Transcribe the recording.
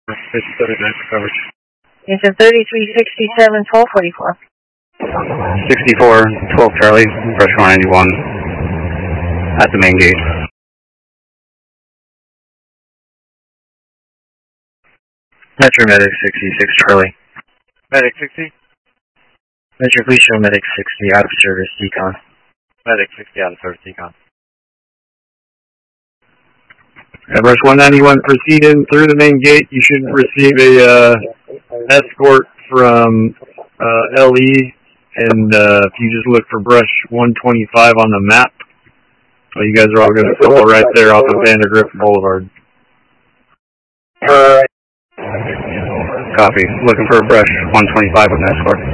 coverage. It's a 3367, 1244. 64, 12 Charlie, brush 191 at the main gate. Metro Medic 66 Charlie. Medic 60. Metro please show Medic 60 out of service decon. Medic 60 out of service decon. Brush 191, proceed in through the main gate. You should receive a escort from LE, and if you just look for brush 125 on the map, well, you guys are all going to fall right there off of Vandergrift Boulevard. Copy. Looking for a brush 125 with an escort.